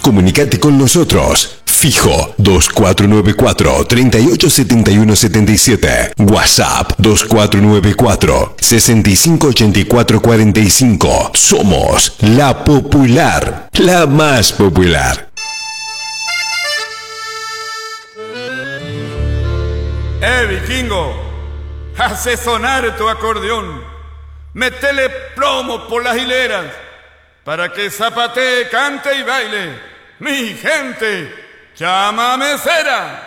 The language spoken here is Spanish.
Comunicate con nosotros. Fijo 2494-387177. WhatsApp 2494-658445. Somos La Popular, la más popular. Vikingo, hace sonar tu acordeón, métele plomo por las hileras, para que zapatee, cante y baile. Mi gente, llámame cera.